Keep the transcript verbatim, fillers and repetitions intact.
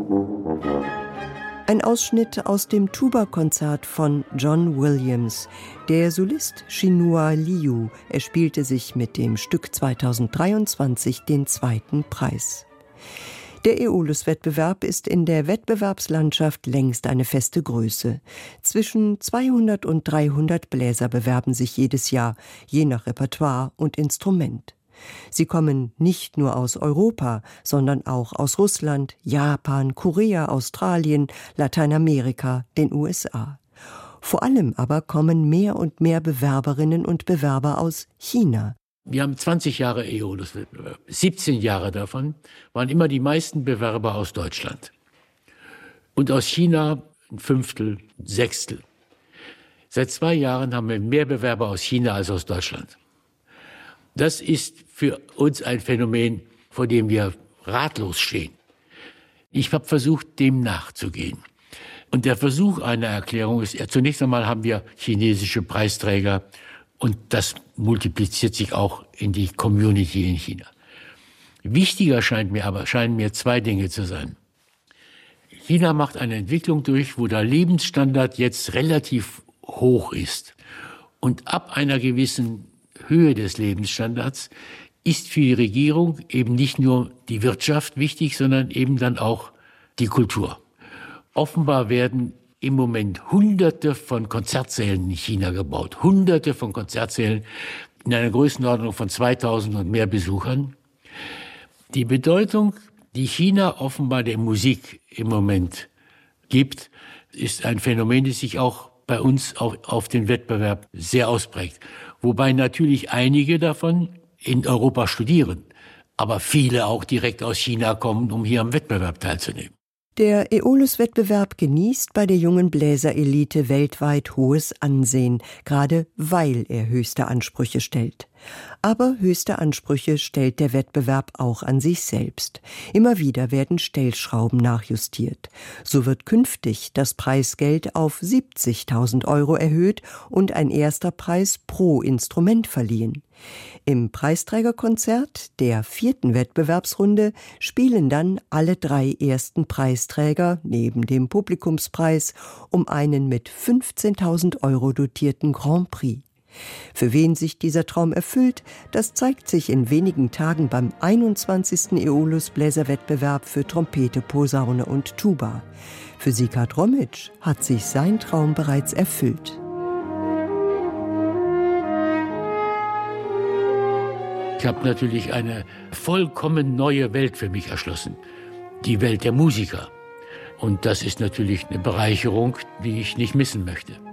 Ein Ausschnitt aus dem Tuba-Konzert von John Williams. Der Solist Chinua Liu erspielte sich mit dem Stück zweitausenddreiundzwanzig den zweiten Preis. Der Aeolus-Wettbewerb ist in der Wettbewerbslandschaft längst eine feste Größe. Zwischen zweihundert und dreihundert Bläser bewerben sich jedes Jahr, je nach Repertoire und Instrument. Sie kommen nicht nur aus Europa, sondern auch aus Russland, Japan, Korea, Australien, Lateinamerika, den U S A. Vor allem aber kommen mehr und mehr Bewerberinnen und Bewerber aus China. Wir haben zwanzig Jahre Aeolus-Wettbewerb. siebzehn Jahre davon waren immer die meisten Bewerber aus Deutschland. Und aus China ein Fünftel, ein Sechstel. Seit zwei Jahren haben wir mehr Bewerber aus China als aus Deutschland. Das ist für uns ein Phänomen, vor dem wir ratlos stehen. Ich habe versucht, dem nachzugehen. Und der Versuch einer Erklärung ist, ja, zunächst einmal haben wir chinesische Preisträger und das multipliziert sich auch in die Community in China. Wichtiger scheint mir aber, scheinen mir zwei Dinge zu sein. China macht eine Entwicklung durch, wo der Lebensstandard jetzt relativ hoch ist. Und ab einer gewissen Höhe des Lebensstandards ist für die Regierung eben nicht nur die Wirtschaft wichtig, sondern eben dann auch die Kultur. Offenbar werden im Moment Hunderte von Konzertsälen in China gebaut. Hunderte von Konzertsälen in einer Größenordnung von zweitausend und mehr Besuchern. Die Bedeutung, die China offenbar der Musik im Moment gibt, ist ein Phänomen, das sich auch bei uns auf, auf den Wettbewerb sehr ausprägt. Wobei natürlich einige davon in Europa studieren, aber viele auch direkt aus China kommen, um hier am Wettbewerb teilzunehmen. Der Aeolus-Wettbewerb genießt bei der jungen Bläserelite weltweit hohes Ansehen, gerade weil er höchste Ansprüche stellt. Aber höchste Ansprüche stellt der Wettbewerb auch an sich selbst. Immer wieder werden Stellschrauben nachjustiert. So wird künftig das Preisgeld auf siebzigtausend Euro erhöht und ein erster Preis pro Instrument verliehen. Im Preisträgerkonzert der vierten Wettbewerbsrunde spielen dann alle drei ersten Preisträger neben dem Publikumspreis um einen mit fünfzehntausend Euro dotierten Grand Prix. Für wen sich dieser Traum erfüllt, das zeigt sich in wenigen Tagen beim einundzwanzigsten Aeolus-Bläserwettbewerb für Trompete, Posaune und Tuba. Für Sieghard Rommitsch hat sich sein Traum bereits erfüllt. Ich habe natürlich eine vollkommen neue Welt für mich erschlossen. Die Welt der Musiker. Und das ist natürlich eine Bereicherung, die ich nicht missen möchte.